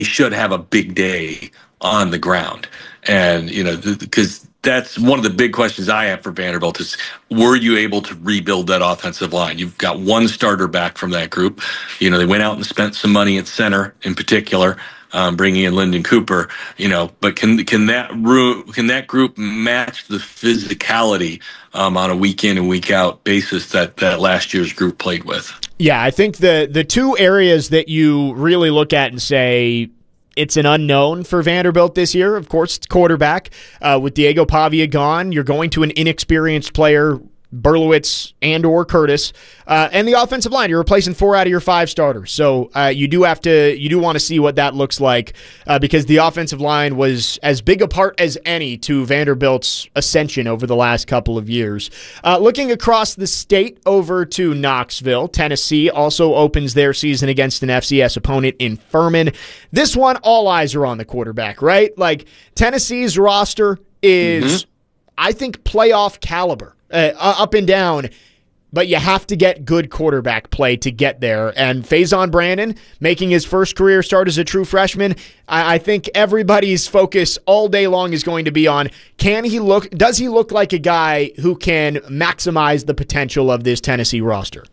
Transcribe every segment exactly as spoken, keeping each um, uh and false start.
should have a big day on the ground. And, you know, because that's one of the big questions I have for Vanderbilt is, were you able to rebuild that offensive line? You've got one starter back from that group. You know, they went out and spent some money at center in particular, um, bringing in Lyndon Cooper, you know, but can can that ro- can that group match the physicality um, on a week in and week out basis that, that last year's group played with? Yeah, I think the the two areas that you really look at and say it's an unknown for Vanderbilt this year, of course, it's quarterback. Uh, with Diego Pavia gone, you're going to an inexperienced player, Berlowitz and or Curtis, uh, and the offensive line. You're replacing four out of your five starters, so uh, you do have to, you do want to see what that looks like uh, because the offensive line was as big a part as any to Vanderbilt's ascension over the last couple of years. Uh, looking across the state over to Knoxville, Tennessee also opens their season against an F C S opponent in Furman. This one, all eyes are on the quarterback, right? Like Tennessee's roster is, mm-hmm. I think, playoff caliber. Uh, up and down, but you have to get good quarterback play to get there. And Faison Brandon, making his first career start as a true freshman, I, I think everybody's focus all day long is going to be on, can he look, does he look like a guy who can maximize the potential of this Tennessee roster?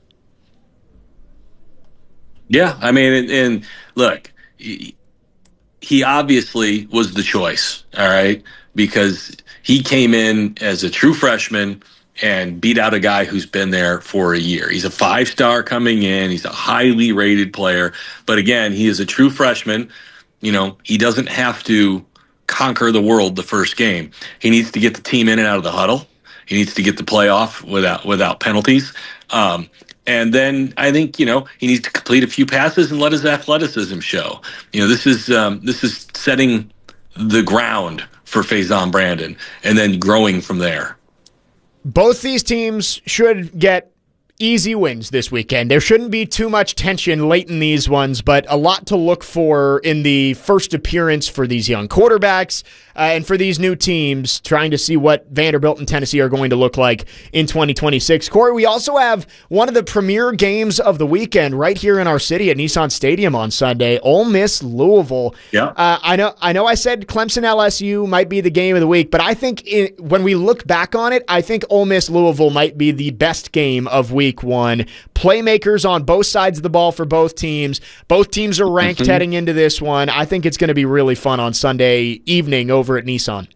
Yeah, I mean, and, and look, he, he obviously was the choice, all right, because he came in as a true freshman and beat out a guy who's been there for a year. He's a five-star coming in. He's a highly rated player. But again, he is a true freshman. You know, he doesn't have to conquer the world the first game. He needs to get the team in and out of the huddle. He needs to get the playoff without without penalties. Um, and then I think, you know, he needs to complete a few passes and let his athleticism show. You know, this is um, this is setting the ground for Faison Brandon and then growing from there. Both these teams should get easy wins this weekend. There shouldn't be too much tension late in these ones, but a lot to look for in the first appearance for these young quarterbacks uh, and for these new teams, trying to see what Vanderbilt and Tennessee are going to look like in twenty twenty-six. Corey, we also have one of the premier games of the weekend right here in our city at Nissan Stadium on Sunday, Ole Miss Louisville. Yeah. Uh, I know I know I said Clemson L S U might be the game of the week, but I think it, when we look back on it, I think Ole Miss Louisville might be the best game of week one. Playmakers on both sides of the ball for both teams. Both teams are ranked mm-hmm. heading into this one. I think it's going to be really fun on Sunday evening over at Nissan.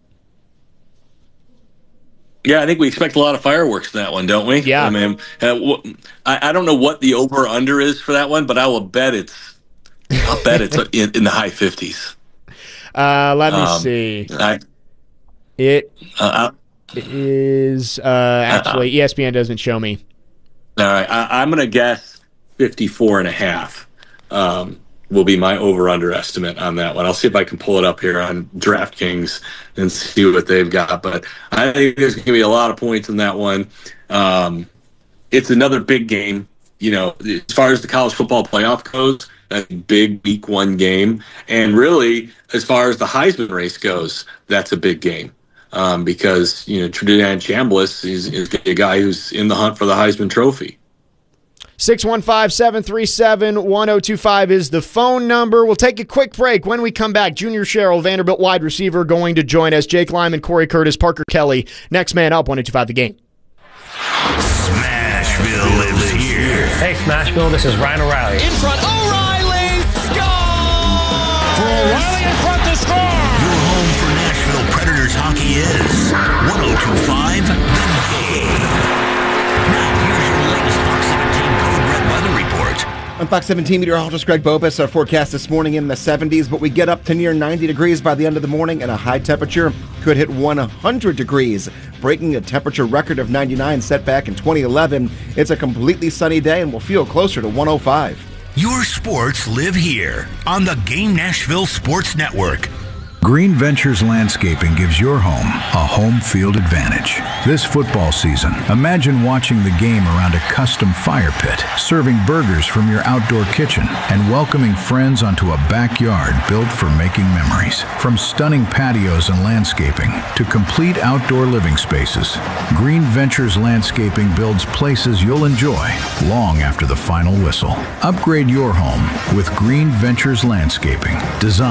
Yeah, I think we expect a lot of fireworks in that one, don't we? Yeah. I mean, uh, I, I don't know what the over-under is for that one, but I will bet it's I'll bet it's in, in the high fifties. Uh, let me um, see. I, it uh, is uh, actually uh, E S P N doesn't show me. All right, I, I'm going to guess fifty-four and a half um, will be my over-under estimate on that one. I'll see if I can pull it up here on DraftKings and see what they've got. But I think there's going to be a lot of points in that one. Um, it's another big game. You know, as far as the college football playoff goes, a big week one game. And really, as far as the Heisman race goes, that's a big game. Um, because, you know, Trinidad Chambliss is, is a guy who's in the hunt for the Heisman Trophy. six one five, seven three seven, one oh two five is the phone number. We'll take a quick break. When we come back, Junior Sherrill, Vanderbilt wide receiver, going to join us. Jake Lyman, Corey Curtis, Parker Kelly. Next man up, one oh two five The Game. Smashville lives here. Hey, Smashville, this is Ryan O'Reilly. In front, O'Reilly! Score! For O'Reilly in front to score! Your home for Nashville Predators hockey is one oh two five The Game. Now, here's your latest Fox seventeen Code Red weather report. I'm Fox seventeen meteorologist Greg Bobus. Our forecast this morning in the seventies, but we get up to near ninety degrees by the end of the morning, and a high temperature could hit one hundred degrees, breaking a temperature record of ninety-nine set back in twenty eleven. It's a completely sunny day, and we'll feel closer to one oh five. Your sports live here on the Game Nashville Sports Network. Green Ventures Landscaping gives your home a home field advantage. This football season, imagine watching the game around a custom fire pit, serving burgers from your outdoor kitchen, and welcoming friends onto a backyard built for making memories. From stunning patios and landscaping to complete outdoor living spaces, Green Ventures Landscaping builds places you'll enjoy long after the final whistle. Upgrade your home with Green Ventures Landscaping, designed